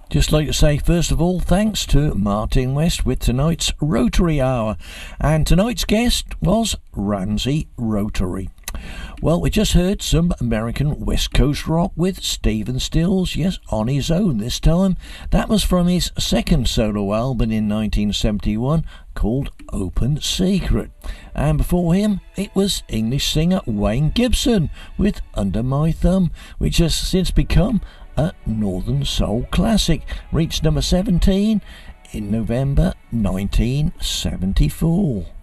Just like to say, first of all, thanks to Martin West with tonight's Rotary Hour. And tonight's guest was Ramsey Rotary. Well, we just heard some American West Coast rock with Stephen Stills, yes, on his own this time. That was from his second solo album in 1971 called Open Secret. And before him, it was English singer Wayne Gibson with Under My Thumb, which has since become a Northern Soul classic, reached number 17 in November 1974.